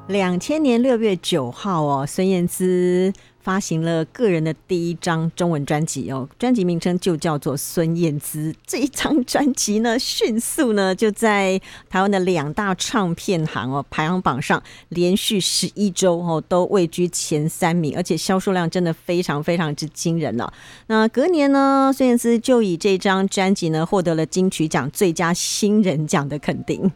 2000年6月9号哦，孙燕姿发行了个人的第一张中文专辑哦，专辑名称就叫做孙燕姿。这一张专辑呢，迅速呢就在台湾的2大唱片行哦排行榜上连续11周哦都位居前3名，而且销售量真的非常非常之惊人哦。那隔年呢，孙燕姿就以这张专辑呢获得了金曲奖最佳新人奖的肯定。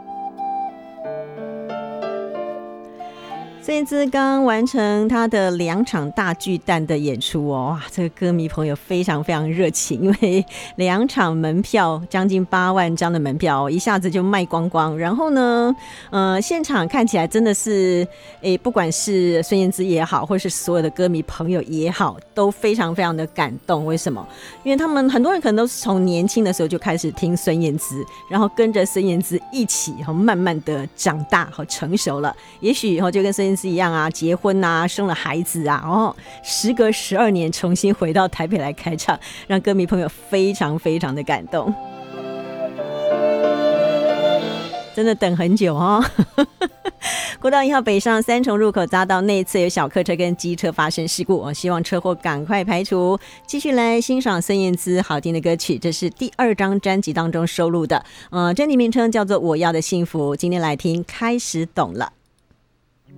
孙燕姿刚完成她的2场大巨蛋的演出哦，哇，这个歌迷朋友非常非常热情，因为2场门票将近8万张的门票，一下子就卖光光。然后呢，现场看起来真的是，不管是孙燕姿也好，或是所有的歌迷朋友也好，都非常非常的感动。为什么？因为他们很多人可能都是从年轻的时候就开始听孙燕姿，然后跟着孙燕姿一起慢慢的长大和成熟了，也许就跟孙燕姿一样啊，结婚啊，生了孩子啊，时隔12年重新回到台北来开唱，让歌迷朋友非常非常的感动。真的等很久哦。国道1号北上3重入口匝道内侧有小客车跟机车发生事故，我希望车祸赶快排除。继续来欣赏孙燕姿好听的歌曲，这是第2张专辑当中收录的，专辑名称叫做《我要的幸福》。今天来听开始懂了。